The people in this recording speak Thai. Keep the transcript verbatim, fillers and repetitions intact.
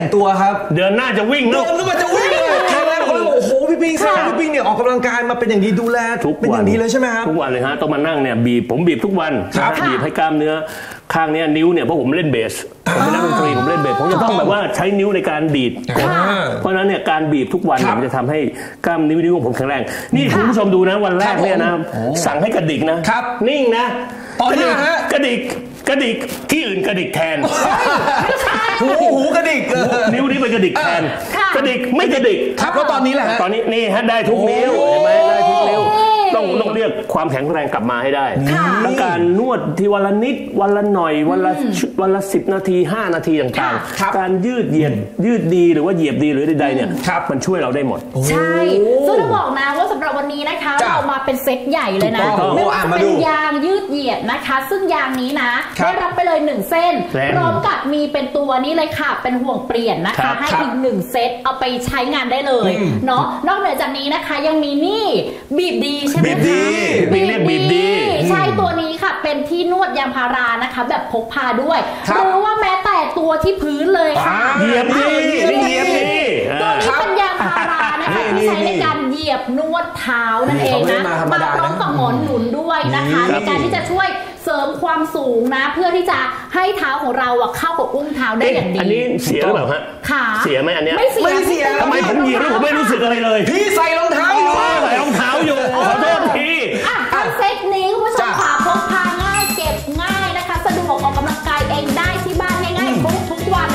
ตัวครับเดือนหน้าจะวิ่งเดือนหน้าจะวิ่งเลยแข็งแรงคนเลยบอกโอ้โหพี่ปิงแสดงพี่ปิงเนี่ยออกกำลังกายมาเป็นอย่างดีดูแลเป็นอย่างดีเลยใช่ไหมครับทุกวันเลยฮะต้องมานั่งเนี่ยบีบผมบีบทุกวันบีบให้กล้ามเนื้อข้างเนี้ยนิ้วเนี่ยเพราะผมเล่นเบสผมเป็นนักดนตรีผมเล่นเบสผมจะต้องแบบว่าใช้นิ้วในการดีดเพราะนั้นเนี่ยการบีบทุกวันมันจะทำให้กล้ามนิ้วนิ้วของผมแข็งแรงนี่คุณผู้ชมดูนะวันแรกเนี่ยนะสั่งให้กระดิกนะนิ่งนะกระดิกกระดิกกระดิกที่อื่นกระดิกแทนหูหูกระดิกนิ้วนี้ไปกระดิกแทนกระดิกไม่กระดิกครับแล้วตอนนี้แหละตอนนี้นี่ฮะได้ทุกนิ้วเห็นไหมได้ทุกนิ้วต้องต้องเรียกความแข็งแรงกลับมาให้ได้และการนวดที่วันละนิดวันละหน่อยวันละวันละสิบนาทีห้านาทีต่างๆการยืดเหยียดยืดดีหรือว่าเหยียบดีหรือใดๆเนี่ยมันช่วยเราได้หมดใช่ซึ่งต้องบอกนะว่าสำหรับวันนี้นะคะเรามาเป็นเซตใหญ่เลยนะไม่ว่าจะเป็นยางยืดเหยียดนะคะซึ่งยางนี้นะได้รับไปเลยหนึ่งเส้นพร้อมกับมีเป็นตัวนี้เลยค่ะเป็นห่วงเปลี่ยนนะคะให้อีกหนึ่งเซตเอาไปใช้งานได้เลยเนาะนอกเหนือจากนี้นะคะยังมีนี่บีบดีใช่ไหมคะบีบดีบีบดีใช่ตัวนี้ค่ะเป็นที่นวดยางพารานะคะแบบพกพาด้วยหรือว่าแม้แต่ตัวที่พื้นเลยค่ะเหยียบดีเหยียบดีตัวนี้เป็นยางพารานะคะที่ใช้ในการเหยียบนวดเท้านั่นเองนะมาพร้อมกับหมอนหนุนด้วยนะคะในการที่จะช่วยเสริมความสูงนะเพื่อที่จะให้เท้าของเราเข้ากับอุ้งเท้าได้อย่างดีอันนี้เสียหรือเปล่าฮะค่ะเสียไหมอันเนี้ยไม่เสียไม่เสียทำไมผมเหยียบแล้วผมไม่รู้สึกอะไรเลยพี่ใส่รอง